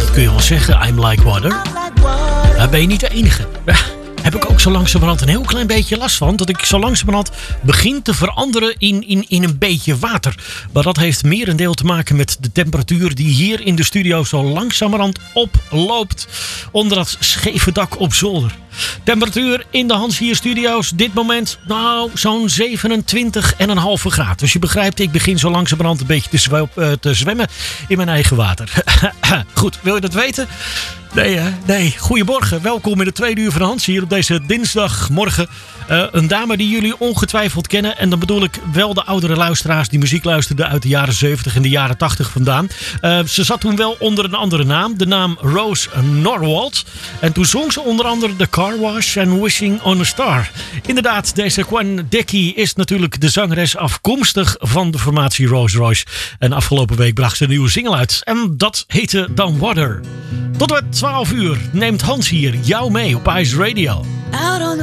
dat kun je wel zeggen, I'm like water. Daar ben je niet de enige. Heb ik ook zo langzamerhand een heel klein beetje last van. Dat ik zo langzamerhand begin te veranderen in een beetje water. Maar dat heeft merendeel te maken met de temperatuur die hier in de studio zo langzamerhand oploopt. Onder dat scheve dak op zolder. Temperatuur in de Hans Hier Studio's dit moment, nou, zo'n 27,5 graden. Dus je begrijpt, ik begin zo langzamerhand een beetje te zwemmen in mijn eigen water. Goed, wil je dat weten? Nee. Goedemorgen, welkom in de tweede uur van Hans hier op deze dinsdagmorgen. Een dame die jullie ongetwijfeld kennen. En dan bedoel ik wel de oudere luisteraars die muziek luisterden uit de jaren 70 en de jaren 80 vandaan. Ze zat toen wel onder een andere naam, de naam Rose Norwald. En toen zong ze onder andere The Car Wash en Wishing on a Star. Inderdaad, deze Gwen Dickey is natuurlijk de zangeres afkomstig van de formatie Rolls Royce. En afgelopen week bracht ze een nieuwe single uit. En dat heette dan Water. Tot en met 12 uur neemt Hans hier jou mee op Ice Radio.